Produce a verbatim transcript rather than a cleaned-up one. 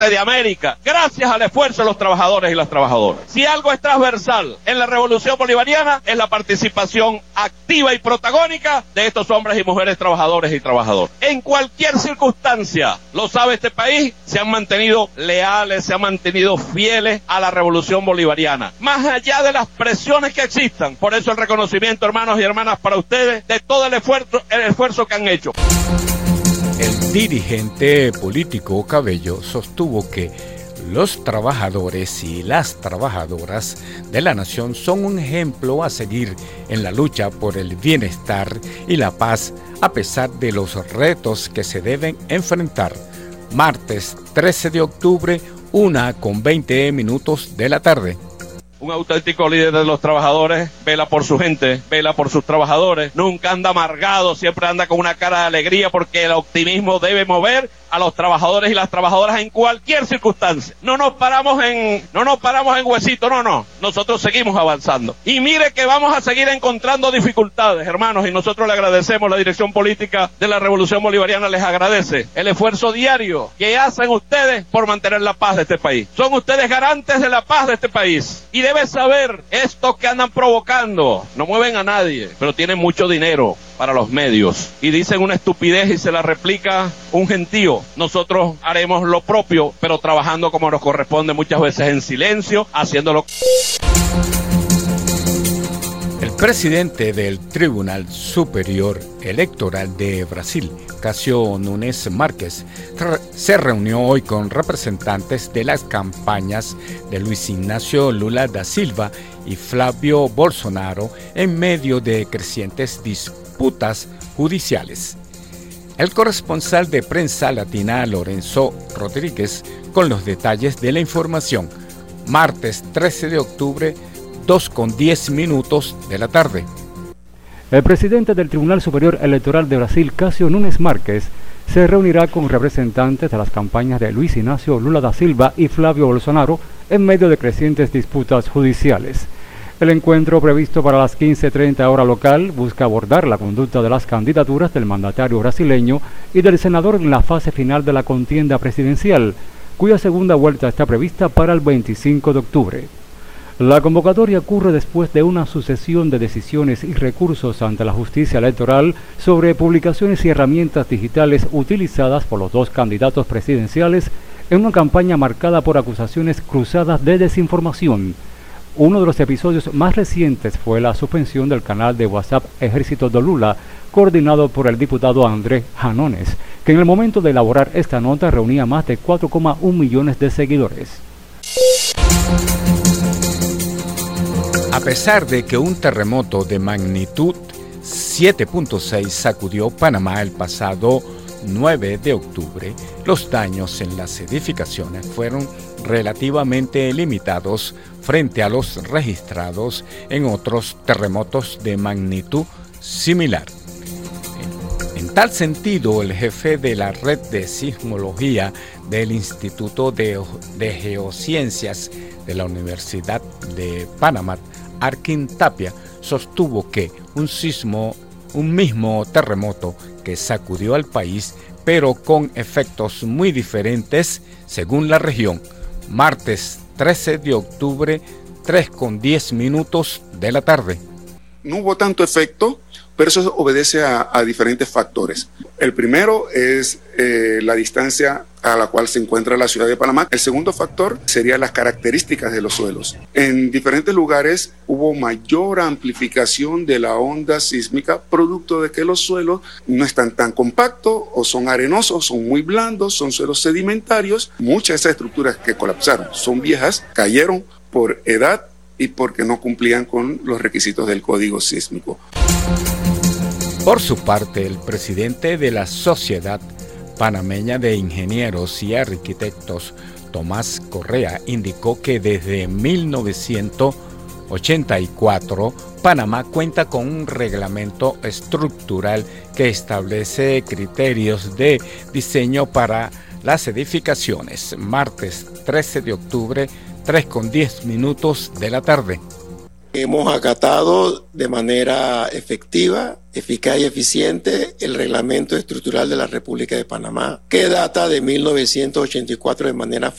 de América, gracias al esfuerzo de los trabajadores y las trabajadoras. Si algo es transversal en la revolución bolivariana, es la participación activa y protagónica de estos hombres y mujeres trabajadores y trabajadoras. En cualquier circunstancia, lo sabe este país, se han mantenido leales, se han mantenido fieles a la revolución bolivariana, más allá de las presiones que existan. Por eso el reconocimiento, hermanos y hermanas, para ustedes, de todo el esfuerzo, el esfuerzo que han hecho. El dirigente político Cabello sostuvo que los trabajadores y las trabajadoras de la nación son un ejemplo a seguir en la lucha por el bienestar y la paz a pesar de los retos que se deben enfrentar. Martes trece de octubre, una con veinte minutos de la tarde. Un auténtico líder de los trabajadores, vela por su gente, vela por sus trabajadores, nunca anda amargado, siempre anda con una cara de alegría porque el optimismo debe mover a los trabajadores y las trabajadoras en cualquier circunstancia. No nos paramos en, no nos paramos en huesito, no, no. Nosotros seguimos avanzando. Y mire que vamos a seguir encontrando dificultades, hermanos, y nosotros le agradecemos, la dirección política de la Revolución Bolivariana les agradece el esfuerzo diario que hacen ustedes por mantener la paz de este país. Son ustedes garantes de la paz de este país. Y deben saber, estos que andan provocando, no mueven a nadie, pero tienen mucho dinero para los medios y dicen una estupidez y se la replica un gentío. Nosotros haremos lo propio, pero trabajando como nos corresponde, muchas veces en silencio, haciéndolo. El presidente del Tribunal Superior Electoral de Brasil, Cássio Nunes Marques, se reunió hoy con representantes de las campañas de Luis Ignacio Lula da Silva y Flavio Bolsonaro en medio de crecientes disputas judiciales. El corresponsal de Prensa Latina, Lorenzo Rodríguez, con los detalles de la información. Martes trece de octubre, dos con diez minutos de la tarde. El presidente del Tribunal Superior Electoral de Brasil, Cássio Nunes Marques, se reunirá con representantes de las campañas de Luis Ignacio Lula da Silva y Flavio Bolsonaro en medio de crecientes disputas judiciales. El encuentro, previsto para las quince treinta hora local, busca abordar la conducta de las candidaturas del mandatario brasileño y del senador en la fase final de la contienda presidencial, cuya segunda vuelta está prevista para el veinticinco de octubre. La convocatoria ocurre después de una sucesión de decisiones y recursos ante la justicia electoral sobre publicaciones y herramientas digitales utilizadas por los dos candidatos presidenciales en una campaña marcada por acusaciones cruzadas de desinformación. Uno de los episodios más recientes fue la suspensión del canal de WhatsApp Ejército de Lula, coordinado por el diputado André Janones, que en el momento de elaborar esta nota reunía más de cuatro coma uno millones de seguidores. A pesar de que un terremoto de magnitud siete punto seis sacudió Panamá el pasado nueve de octubre, los daños en las edificaciones fueron relativamente limitados frente a los registrados en otros terremotos de magnitud similar. En tal sentido, el jefe de la red de sismología del Instituto de, de Geociencias de la Universidad de Panamá, Arkin Tapia, sostuvo que un sismo, un mismo terremoto que sacudió al país, pero con efectos muy diferentes según la región. Martes trece de octubre, tres con diez minutos de la tarde. No hubo tanto efecto, pero eso obedece a, a diferentes factores. El primero es eh, la distancia a la cual se encuentra la ciudad de Panamá. El segundo factor sería las características de los suelos. En diferentes lugares hubo mayor amplificación de la onda sísmica, producto de que los suelos no están tan compactos o son arenosos, son muy blandos, son suelos sedimentarios. Muchas de esas estructuras que colapsaron son viejas, cayeron por edad y porque no cumplían con los requisitos del código sísmico. Por su parte, el presidente de la Sociedad Panameña de Ingenieros y Arquitectos, Tomás Correa, indicó que desde mil novecientos ochenta y cuatro, Panamá cuenta con un reglamento estructural que establece criterios de diseño para las edificaciones. Martes trece de octubre, tres con diez minutos de la tarde. Hemos acatado de manera efectiva, eficaz y eficiente el Reglamento Estructural de la República de Panamá, que data de mil novecientos ochenta y cuatro de manera